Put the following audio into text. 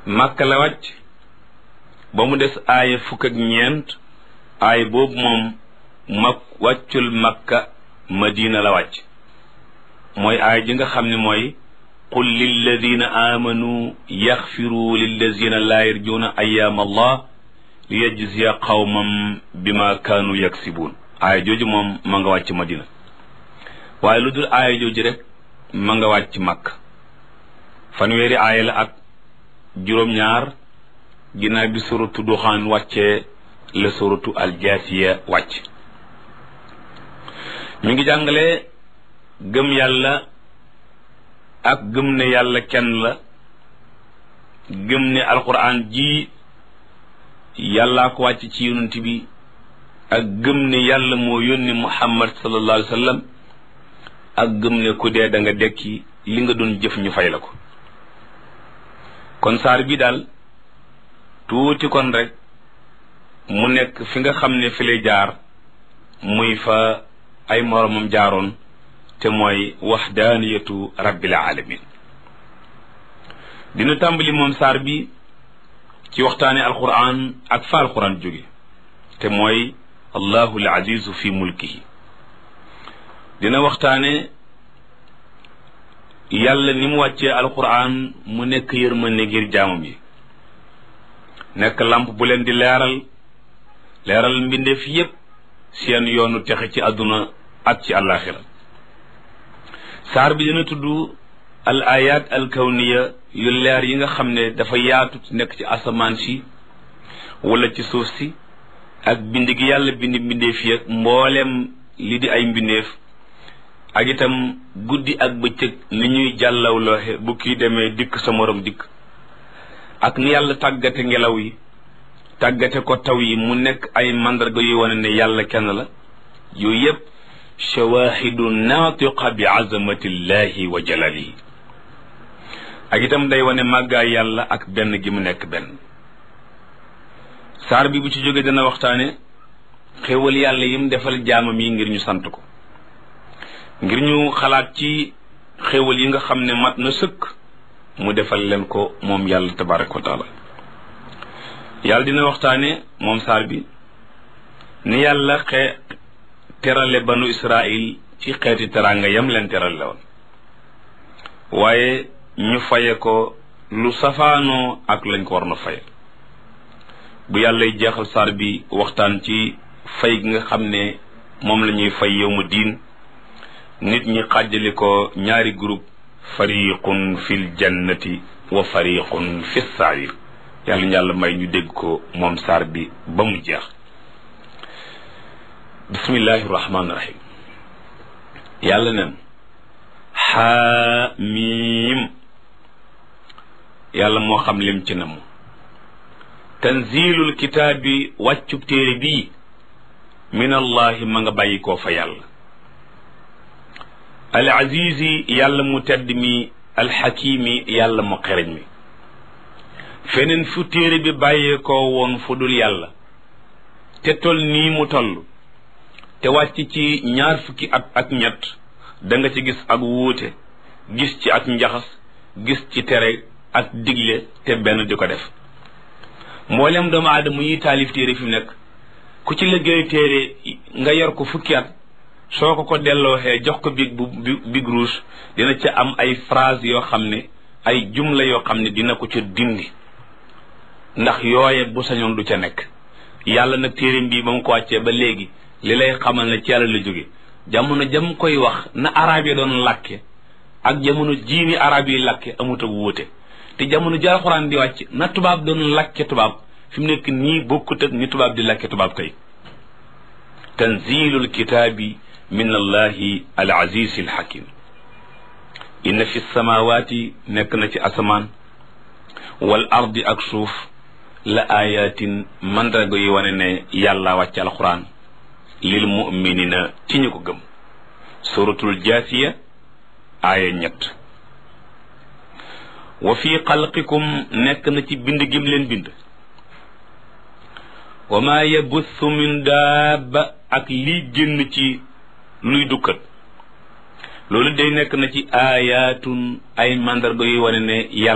Makka la wàcc ba mu des aaya fukk ak ñeent aaya boobu moom wàccul Makka Madina la wàcc mooy aaya ji nga xam ne mooy qul lilladina amanu yaxfiru lilladina laa yarjuuna ayaam allah li yajziya qawmam bima kaanu yaksibuun aaya jooju moom ma nga wàcc Madina waaye lu dul aaya jooju rek ma nga wàcc Makka fanweeri aaya la ak juróom-ñaar ginnaaw bi suratu duxaan wàccee la suratu aljaasiya wàcc mi ngi jàngale gëm yàlla ak gëm ne yàlla kenn la gëm ne alquran ji yàllaa ko wàcc ci yonent bi ak gëm ne yàlla moo yónni muhammad sallallahu alayhi wa sallam ak gëm ne ku dee da nga dekki li nga doon jëf ñu fay la ko kon saar bi daal tuuti kon rek mu nekk fi nga xam ne fi lay jaar muy fa ay moromam jaaroon te mooy waxdaaniyatu rabbil alamin dina tàmbali moom saar bi ci waxtaane alquran ak fa alquran jóge te mooy allahu al azizu fi mulkihi dina waxtaane yàlla ni mu wàccee alquran mu nekk yërmande ngir jaamam yi nekk lamp bu leen di leeral mbindeef yépp seen yoonu texe ci àdduna ak ci àllaaxira saar bi dina tudd al ayat al kawniya yu leer yi nga xam ne dafa yaatu nekk ci asamaan si wala ci suuf si ak bind gi yàlla bind mbindeef yi ak mbooleem li di ay mbindeef ak itam guddi ak bëccëg ni ñuy jàllawlooxe bu kii demee dikk sa morom dikk ak ni yàlla tàggate ngelaw yi tàggate ko taw yi mu nekk ay mandarga yu wane ne yàlla kenn la yooyu yépp shawahidu naatiqa bi azamatillahi wa jalalihi ak itam day wane màggaay yàlla ak benn gi mu nekk benn saar bi bu ci jógee dana waxtaane xéewal yàlla yim defal jaamam yi ngir ñu sant ko ngir ñu xalaat ci xéewal yi nga xam ne mat na sëkk mu defal leen ko moom yàlla tabaraka wa taala yàlla dina waxtaane moom saar bi ni yàlla terale banu Israil ci xeeti teraanga yam leen terale woon waaye ñu faye ko lu safaanoo ak lañ ko war na faye bu yàllay jeexal saar bi waxtaan ci fay gi nga xam ne moom la ñuy fay yawmu diin nit ñi xàjjali ko ñaari groupe fariqun fil jannati wa fariqun fis sair yàlla may ñu dégg ko moom saar bi ba mu jeex bismillahi rahmaani rahim yàlla neen xaamiim yàlla moo xam lim ci namu tanzilul kitaabi wàccub téere bii min allahi ma nga bàyyi koo fa yàlla al azizi yàlla mu tedd mi alxakimi yàlla mu xereñ mi feneen fu téere bi bàyyee koo woon fu dul yàlla te tol nii mu toll te wàcc ci ñaar fukki at ak ñett da nga ci gis ak wuute gis ci ak njaxas gis ci tere ak digle te benn di ko def mboolem doomu aadama yi taalif téere fi mu nekk ku ci liggéey téere nga yor ko fukki at soo ko dellooxee jox ko big rouge dina ca am ay phrase yoo xam ne ay jumla yoo xam ne dina ko ca dindi ndax yooye bu sañoon du ca nekk yàlla nag téere bii ba mu ko wàccee ba léegi li lay xamal ne ci yàlla la jóge jamono jam koy wax na arab yi doon làkke ak jamono jiini arab yi làkke amut ak wuute te jamono ji alxuraan di wàcc na tubaab doon làkke tubaab fi mu nekk nii bokkut ak ni tubaab di làkke tubaab kay tanzilul kitaabi min allahi al aziz al hakim inna fi samawati nekk na ci asamaan wal ardi ak suuf la ayatin mandarga yi wane ne yàlla wàcc alquran lil muminina ci ñu ko gëm suratul jaasiya aaya 3 wa fi xalqikum nekk na ci bind gim leen bind wa ma yabuthu min daaba ak lii génn ci luy dukkat loolu day nekk na ci ayatun ay mandarga yu wane ne yàlla